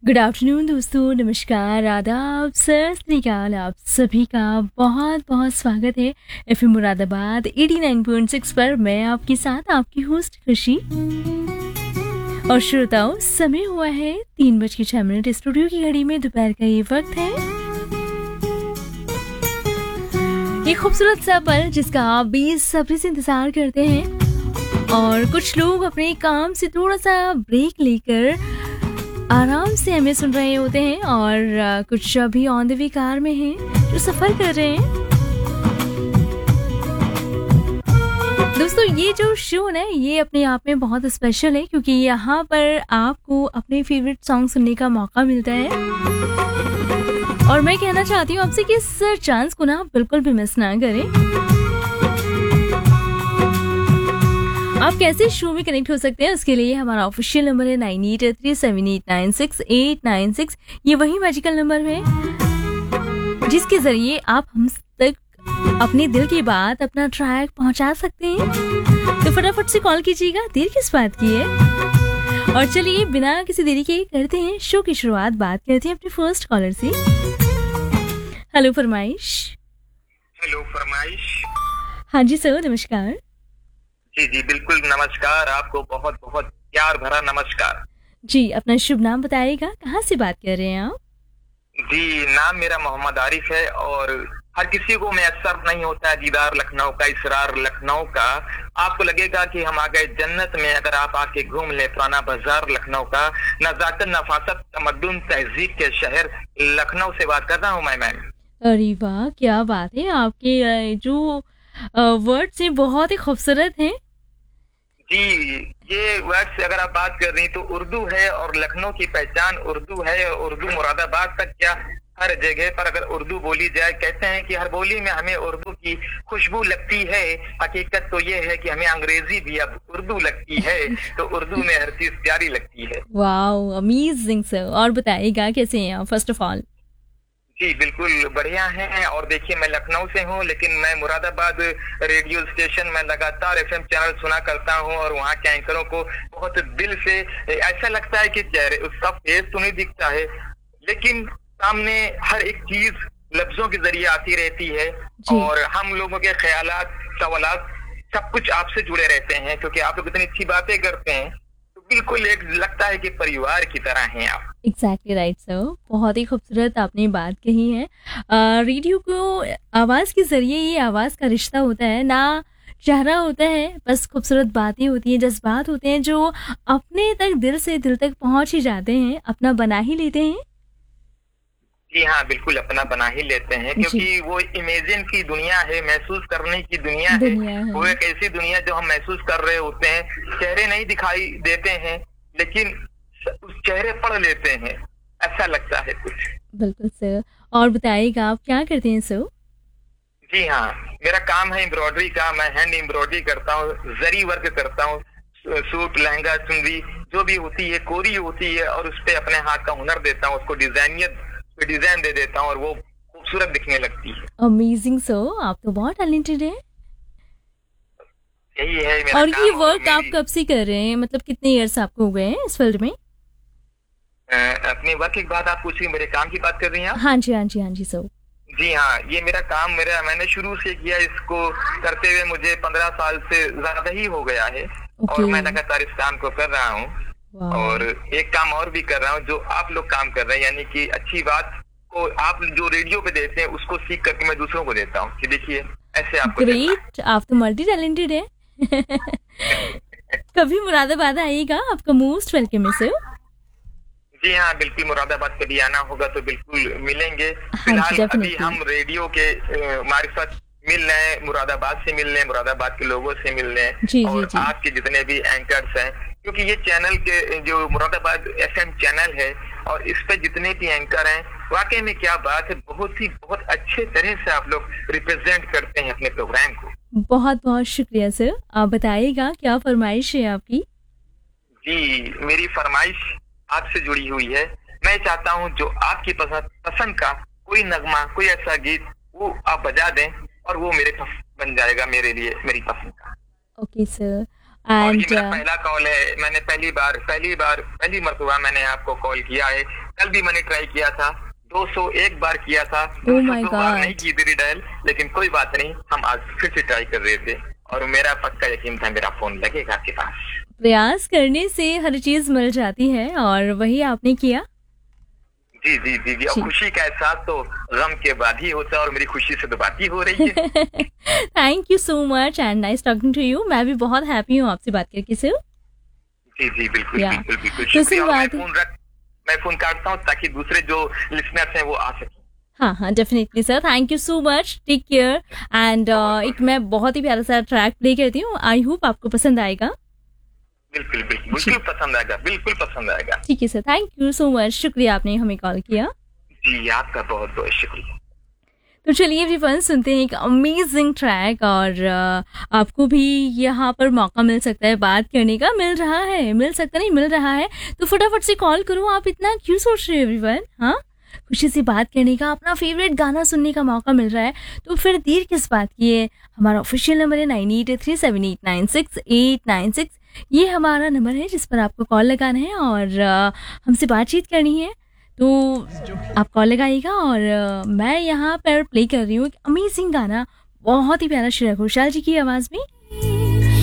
Good afternoon दोस्तों, नमस्कार, आदाब, सत श्री अकाल। आप सभी का बहुत बहुत स्वागत है एफएम मुरादाबाद 89.6 पर। मैं आपके साथ आपकी होस्ट खुशी। और श्रोताओं, समय हुआ है 3:06। स्टूडियो की घड़ी में दोपहर का ये वक्त है। ये खूबसूरत सा पल जिसका आप बेसब्री से इंतजार करते हैं। और कुछ लोग अपने काम से थोड़ा सा ब्रेक लेकर आराम से हमें सुन रहे होते हैं, और कुछ अभी ऑन द वे कार में हैं जो सफर कर रहे हैं। दोस्तों, ये जो शो है ये अपने आप में बहुत स्पेशल है, क्योंकि यहाँ पर आपको अपने फेवरेट सॉन्ग सुनने का मौका मिलता है। और मैं कहना चाहती हूँ आपसे कि इस चांस को ना बिल्कुल भी मिस ना करें। आप कैसे शो में कनेक्ट हो सकते हैं, उसके लिए हमारा ऑफिशियल नंबर है 98837896 ये वही मैजिकल नंबर है जिसके जरिए आप हम तक अपने दिल की बात, अपना ट्रैक पहुंचा सकते हैं। तो फटाफट से कॉल कीजिएगा, देर किस बात की है। और चलिए बिना किसी देरी के करते हैं शो की शुरुआत। बात करते हैं अपने फर्स्ट कॉलर से। हेलो फरमाइश। हेलो फरमाइश। हाँ जी सर, नमस्कार। जी जी बिल्कुल नमस्कार, आपको बहुत बहुत प्यार भरा नमस्कार। जी, अपना शुभ नाम बताइएगा, कहाँ से बात कर रहे हैं आप? जी, नाम मेरा मोहम्मद आरिफ है। और हर किसी को मैसर नहीं होता है दीदार लखनऊ का, इसरार लखनऊ का। आपको लगेगा कि हम आ गए जन्नत में अगर आप आके घूम ले पुराना बाजार लखनऊ का। नजाकत, नफासत, तमद्दुन, तहजीब के शहर लखनऊ से बात कर रहा हूँ मैं मैम। अरे वाह, क्या बात है। आपके जो वर्ड्स हैं बहुत ही खूबसूरत हैं। जी, ये वर्ड से अगर आप बात कर रही तो उर्दू है, और लखनऊ की पहचान उर्दू है। उर्दू मुरादाबाद तक क्या हर जगह पर अगर उर्दू बोली जाए, कहते हैं कि हर बोली में हमें उर्दू की खुशबू लगती है। हकीकत तो ये है कि हमें अंग्रेजी भी अब उर्दू लगती है, तो उर्दू में हर चीज प्यारी लगती है। Wow, amazing sir. और बताइएगा कैसे हैं आप फर्स्ट ऑफ ऑल? जी बिल्कुल बढ़िया है। और देखिए, मैं लखनऊ से हूँ, लेकिन मैं मुरादाबाद रेडियो स्टेशन में लगातार एफएम चैनल सुना करता हूँ, और वहाँ के एंकरों को बहुत दिल से ऐसा लगता है कि चेहरे उसका फेस तो नहीं दिखता है, लेकिन सामने हर एक चीज लफ्जों के जरिए आती रहती है। और हम लोगों के ख्यालात, सवालात सब कुछ आपसे जुड़े रहते हैं, क्योंकि आप लोग इतनी अच्छी बातें करते हैं, तो बिल्कुल एक लगता है कि परिवार की तरह हैं आप। एग्जैक्टली राइट सर, बहुत ही खूबसूरत आपने बात कही है। रेडियो को आवाज़ के जरिए, ये आवाज़ का रिश्ता होता है ना, चेहरा होता है, बस खूबसूरत बातें होती हैं, जज्बात होते हैं जो अपने तक, दिल से दिल तक पहुंच ही जाते हैं, अपना बना ही लेते हैं। जी हाँ, बिल्कुल अपना बना ही लेते हैं, क्योंकि वो इमेजिन की दुनिया है, महसूस करने की दुनिया है। वो एक ऐसी दुनिया जो हम महसूस कर रहे होते हैं। चेहरे नहीं दिखाई देते हैं, लेकिन उस चेहरे पढ़ लेते हैं, ऐसा लगता है कुछ। बिल्कुल सर। और बताइएगा आप क्या करते हैं सर? जी हाँ, मेरा काम है एम्ब्रॉयडरी का। मैं हैंड एम्ब्रॉयडरी करता हूँ, जरी वर्क करता हूँ। सूट, लहंगा, चुनरी जो भी होती है, कोरी होती है, और उस पे अपने हाथ का हुनर देता हूँ, उसको डिजाइन दे देता हूँ, और वो खूबसूरत दिखने लगती है। अमेजिंग सर, आप तो बहुत टैलेंटेड हैं। यही है मेरा और काम। ये वर्क आप कब से कर रहे हैं, मतलब कितने इयर्स आपको हो गए हैं इस फील्ड में? अपने वर्क की बात आप पूछ रही, मेरे काम की बात कर रही हैं आप? हाँ जी, हाँ जी, हाँ जी सर। जी हाँ, ये मेरा काम, मैंने शुरू से किया। इसको करते हुए मुझे 15 साल से ज्यादा ही हो गया है। और मैं लगातार इस काम को कर रहा हूँ। और एक काम और भी कर रहा हूँ जो आप लोग काम कर रहे हैं, यानी कि अच्छी बात को आप जो रेडियो पे देते हैं उसको सीख करके मैं दूसरों को देता हूँ कि देखिए ऐसे आपको। ग्रेट, आप तो मल्टी टैलेंटेड है। कभी मुरादाबाद आइएगा, आपका मोस्ट वेलकम है सर। जी हाँ, बिल्कुल मुरादाबाद कभी आना होगा तो बिल्कुल मिलेंगे। हाँ, फिलहाल अभी हम रेडियो के मार्फत मिल रहे हैं, मुरादाबाद से मिल रहे हैं, मुरादाबाद के लोगों से मिल रहे हैं, और आपके जितने भी एंकर्स हैं, क्योंकि ये चैनल के जो मुरादाबाद एफएम चैनल है, और इस पे जितने भी एंकर हैं, वाकई में क्या बात है, बहुत अच्छे तरह से आप लोग रिप्रेजेंट करते हैं अपने प्रोग्राम को। बहुत बहुत शुक्रिया सर। आप बताइएगा क्या फरमाइश है आपकी? जी, मेरी फरमाइश आपसे जुड़ी हुई है। मैं चाहता हूँ जो आपकी पसंद का कोई नगमा, कोई ऐसा गीत वो आप बजा दें, और वो मेरे बन जाएगा मेरे लिए, मेरी पसंद का। Okay sir. और ये मेरा पहला कॉल है। मैंने पहली मर्तबा मैंने आपको कॉल किया है। कल भी मैंने ट्राई किया था, 201 बार किया था, Oh my 202 बार God. नहीं की दीदी डायल, लेकिन कोई बात नहीं, हम आज फिर से ट्राई कर रहे थे और मेरा पक्का यकीन था मेरा फोन लगेगा आपके पास। प्रयास करने से हर चीज मिल जाती है और वही आपने किया। जी जी जी जी, और जी। खुशी का एहसास तो गम के बाद ही होता है और मेरी खुशी से तो बात ही हो रही है। Thank you so much and nice talking to you. मैं भी बहुत हैप्पी हूँ आपसे बात करके सर। जी जी बिल्कुल या। बिल्कुल बिल्कुल, तो शुक्रिया। सिर्फ और बात मैं फोन काटता हूँ ताकि दूसरे जो लिसनर्स हैं वो आ सकें। हाँ हाँ definitely sir, thank you so much, take care and एक मैं बहुत ही प्यारा सा ट्रैक प्ले करती हूँ, आई होप आपको पसंद आएगा। बिल्कुल बिल्कुल बिल्कुल पसंद आएगा, बिल्कुल पसंद आएगा। ठीक है sir, thank you so much, शुक्रिया आपने हमें कॉल किया। जी आपका बहुत बहुत शुक्रिया। तो चलिए एवरीवन सुनते हैं एक अमेजिंग ट्रैक और आपको भी यहाँ पर मौका मिल सकता है बात करने का, मिल रहा है, मिल सकता नहीं मिल रहा है, तो फटाफट से कॉल करो। आप इतना क्यों सोच रहे हो एवरीवन? हाँ, खुशी से बात करने का, अपना फेवरेट गाना सुनने का मौका मिल रहा है, तो फिर देर किस बात की है। हमारा ऑफिशियल नंबर है 9837896896। ये हमारा नंबर है जिस पर आपको कॉल लगाना है और हमसे बातचीत करनी है। तो आप कॉल लगाइएगा और मैं यहाँ पर प्ले कर रही हूँ एक अमेजिंग गाना, बहुत ही प्यारा, श्रेया घोषाल जी की आवाज़ में,